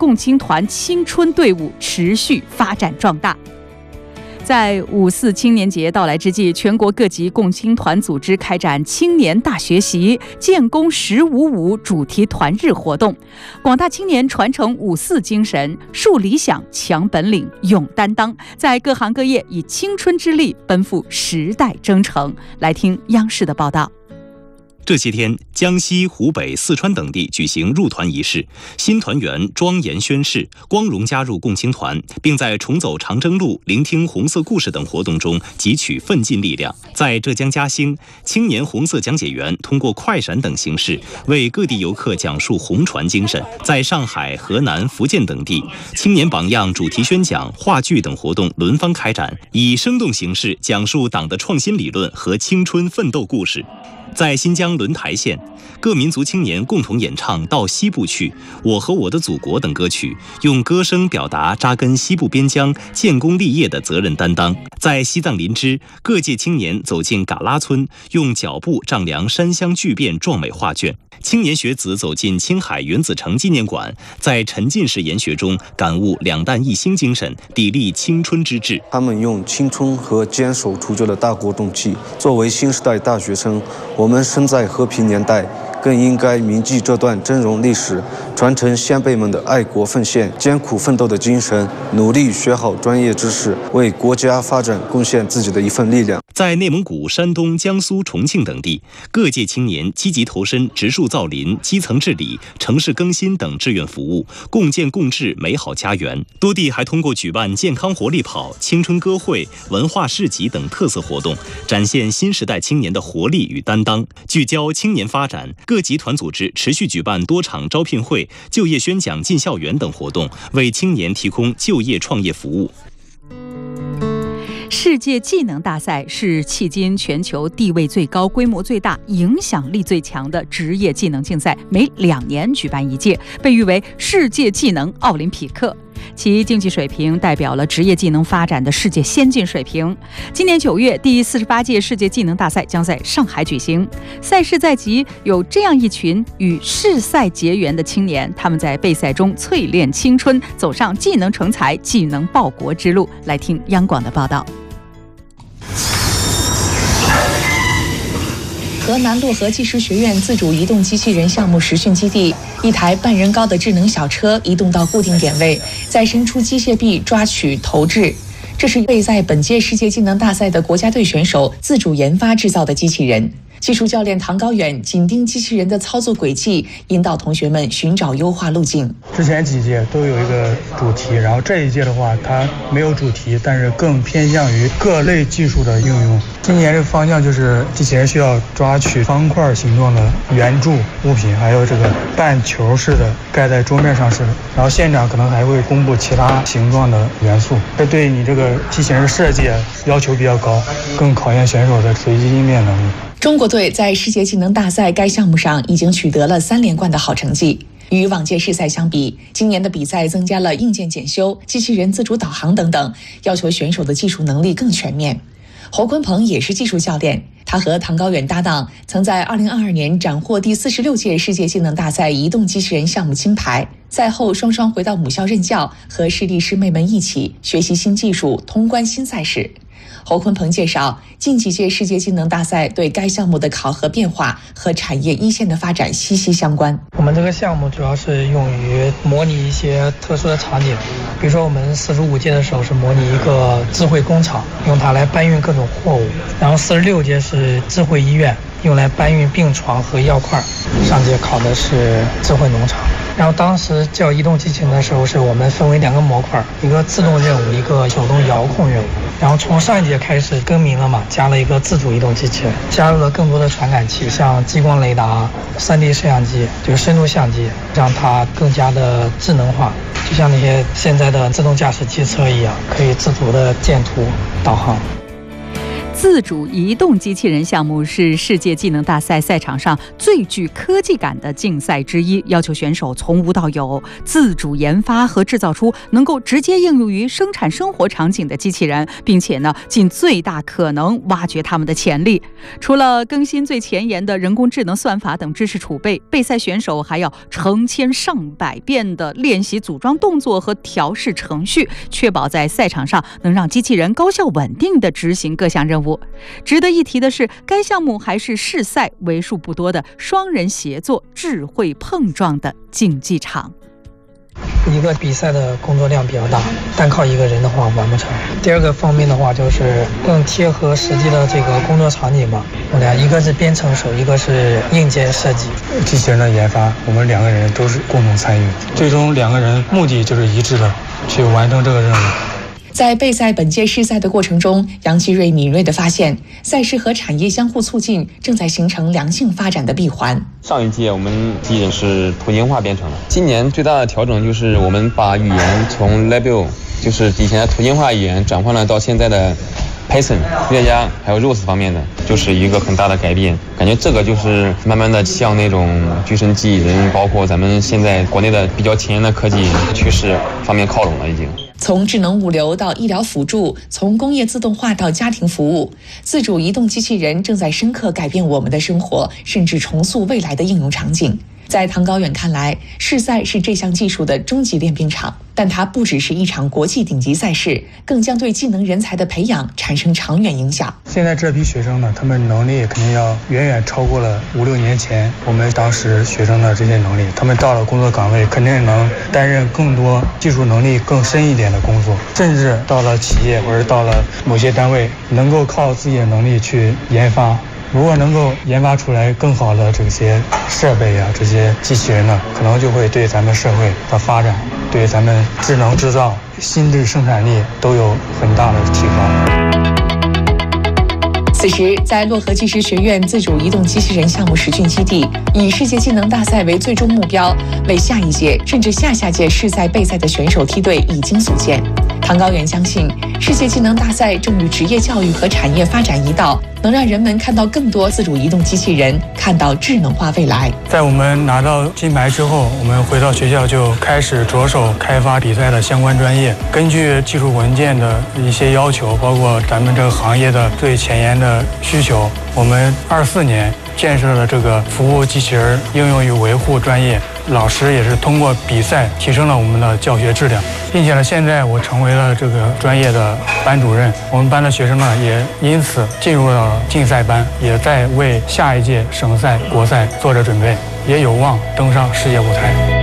共青团青春队伍持续发展壮大。在5·4青年节到来之际，全国各级共青团组织开展青年大学习、建功1055主题团日活动，广大青年传承5·4精神，树理想、强本领、勇担当，在各行各业以青春之力奔赴时代征程。来听央视的报道。 这些天，江西、湖北、四川等地举行入团仪式，新团员庄严宣誓，光荣加入共青团，并在重走长征路、聆听红色故事等活动中汲取奋进力量。在浙江嘉兴，青年红色讲解员通过快闪等形式为各地游客讲述红船精神。在上海、河南、福建等地，青年榜样主题宣讲、话剧等活动轮番开展，以生动形式讲述党的创新理论和青春奋斗故事。在新疆轮台县，各民族青年共同演唱《到西部去》《我和我的祖国》等歌曲，用歌声表达扎根西部边疆、建功立业的责任担当。在西藏林芝，各界青年走进嘎拉村，用脚步丈量山乡巨变壮美画卷。青年学子走进青海原子城纪念馆，在沉浸式研学中感悟两弹一星精神，砥砺青春之志。 他们用青春和坚守铸就了大国重器。作为新时代大学生，我们身在和平年代，更应该铭记这段峥嵘历史，传承先辈们的爱国奉献、艰苦奋斗的精神，努力学好专业知识，为国家发展贡献自己的一份力量。 在内蒙古、山东、江苏、重庆等地，各界青年积极投身植树造林、基层治理、城市更新等志愿服务，共建共治美好家园。多地还通过举办健康活力跑、青春歌会、文化市集等特色活动，展现新时代青年的活力与担当。聚焦青年发展，各集团组织持续举办多场招聘会、就业宣讲进校园等活动，为青年提供就业创业服务。 世界技能大赛是迄今全球地位最高、规模最大、影响力最强的职业技能竞赛，每2年举办一届，被誉为世界技能奥林匹克。其竞技水平代表了职业技能发展的世界先进水平。今年9月，第48届世界技能大赛将在上海举行。赛事在即，有这样一群与世赛结缘的青年，他们在备赛中淬炼青春，走上技能成才、技能报国之路。来听央广的报道。 河南漯河技术学院自主移动机器人项目实训基地，一台半人高的智能小车移动到固定点位，再伸出机械臂抓取投掷。这是备赛本届世界技能大赛的国家队选手自主研发制造的机器人。技术教练唐高远紧盯机器人的操作轨迹，引导同学们寻找优化路径。 之前几届都有一个主题，然后这一届的话它没有主题，但是更偏向于各类技术的应用。今年这个方向就是机器人需要抓取方块形状的圆柱物品，还有这个半球式的盖在桌面上式的，然后现场可能还会公布其他形状的元素。这对你这个机器人设计要求比较高，更考验选手的随机应变能力。 中国队在世界技能大赛该项目上已经取得了3连冠的好成绩。与往届世赛相比，今年的比赛增加了硬件检修、机器人自主导航等等，要求选手的技术能力更全面。侯坤鹏也是技术教练，他和唐高远搭档，曾在2022年斩获第46届世界技能大赛移动机器人项目金牌。赛后双双回到母校任教，和师弟师妹们一起学习新技术，通关新赛事。侯坤鹏介绍，近几届世界技能大赛对该项目的考核变化和产业一线的发展息息相关。 我们这个项目主要是用于模拟一些特殊的场景，比如说我们45届的时候是模拟一个智慧工厂，用它来搬运各种货物，然后46届是智慧医院，用来搬运病床和药块，上届考的是智慧农场。然后当时叫移动机器人的时候，是我们分为2个模块，一个自动任务，一个手动遥控任务。然后从上一届开始更名了嘛，加了一个自主移动机器人，加入了更多的传感器，像激光雷达、3D 摄像机，就是深度相机，让它更加的智能化，就像那些现在的自动驾驶汽车一样，可以自主的见图导航。 自主移动机器人项目是世界技能大赛赛场上最具科技感的竞赛之一，要求选手从无到有，自主研发和制造出能够直接应用于生产生活场景的机器人，并且尽最大可能挖掘他们的潜力。除了更新最前沿的人工智能算法等知识储备，备赛选手还要成千上百遍的练习组装动作和调试程序，确保在赛场上能让机器人高效稳定地执行各项任务。值得一提的是，该项目还是世赛为数不多的双人协作、智慧碰撞的竞技场。 一个比赛的工作量比较大，单靠一个人的话完不成。第二个方面的话，就是更贴合实际的这个工作场景吧。我俩一个是编程手，一个是硬件设计。 机器人的研发，我们两个人都是共同参与，最终两个人目的就是一致的，去完成这个任务。 在备赛本届世赛的过程中，杨继瑞敏锐地发现，赛事和产业相互促进，正在形成良性发展的闭环。 上一届我们机器人是图形化编程的，今年最大的调整就是我们把语言从 Label， 就是以前的图形化语言转换了到现在的 Python、列加还有 ROS 方面的，就是一个很大的改变。感觉这个就是慢慢的向那种具身机器人，包括咱们现在国内的比较前沿的科技趋势方面靠拢了已经。 从智能物流到医疗辅助，从工业自动化到家庭服务，自主移动机器人正在深刻改变我们的生活，甚至重塑未来的应用场景。在唐高远看来，世赛是这项技术的终极练兵场，但它不只是一场国际顶级赛事，更将对技能人才的培养产生长远影响。 现在这批学生呢，他们能力肯定要远远超过了5-6年前我们当时学生的这些能力。他们到了工作岗位，肯定能担任更多技术能力更深一点的工作，甚至到了企业或者到了某些单位，能够靠自己的能力去研发。如果能够研发出来更好的这些设备啊，这些机器人呢，可能就会对咱们社会的发展，对咱们智能制造、新质生产力都有很大的提高。 此时，在漯河技师学院自主移动机器人项目实训基地，以世界技能大赛为最终目标，为下一届甚至下下届世赛备赛的选手梯队已经组建。唐高远相信，世界技能大赛正与职业教育和产业发展一道，能让人们看到更多自主移动机器人，看到智能化未来。 在我们拿到金牌之后，我们回到学校就开始着手开发比赛的相关专业，根据技术文件的一些要求，包括咱们这个行业的最前沿的需求，我们24年建设了这个服务机器人应用与维护专业。老师也是通过比赛提升了我们的教学质量，并且呢，现在我成为了这个专业的班主任。我们班的学生呢，也因此进入了竞赛班，也在为下一届省赛、国赛做着准备，也有望登上世界舞台。